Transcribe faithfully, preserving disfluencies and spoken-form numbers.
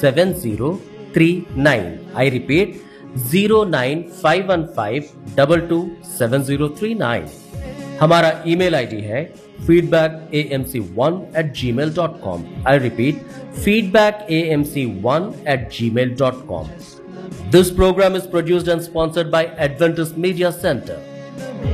Seven zero three nine. I repeat zero nine five one five double two seven zero three nine. हमारा email ID है feedback A M C one eight ji mail dot com. I repeat feedback A M C one eight ji mail dot com. This program is produced and sponsored by Adventist Media Center.